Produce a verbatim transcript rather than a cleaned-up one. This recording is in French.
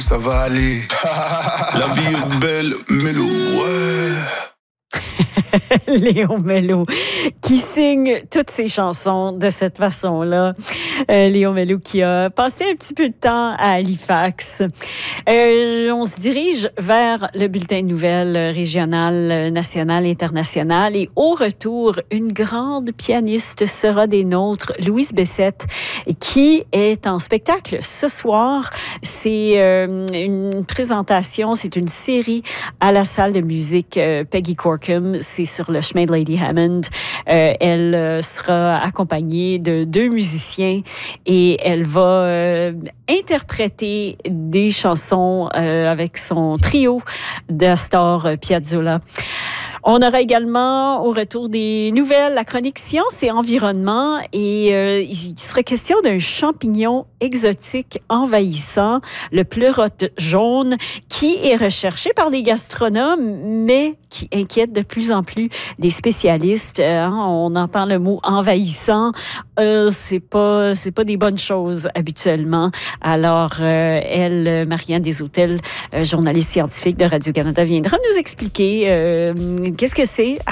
où ça va aller. La vie est belle, Mélo, ouais. Léo Mello, qui signe toutes ses chansons de cette façon-là. Euh, Léo Mello qui a passé un petit peu de temps à Halifax. Euh, on se dirige vers le bulletin de nouvelles régional, national, international. Et au retour, une grande pianiste sera des nôtres, Louise Bessette, qui est en spectacle ce soir. C'est euh, une présentation, c'est une série à la salle de musique euh, Peggy Corkum. C'est sur le chemin de Lady Hammond. Euh, elle euh, sera accompagnée de deux musiciens et elle va euh, interpréter des chansons euh, avec son trio d'Astor Piazzolla. On aura également au retour des nouvelles, la chronique science et environnement, et euh, il sera question d'un champignon exotique envahissant, le pleurote jaune, qui est recherché par les gastronomes, mais qui inquiète de plus en plus les spécialistes. Euh, on entend le mot envahissant, euh, c'est pas c'est pas des bonnes choses habituellement. Alors euh, elle, Marianne Deshôtels, euh, journaliste scientifique de Radio-Canada, viendra nous expliquer euh, qu'est-ce que c'est, à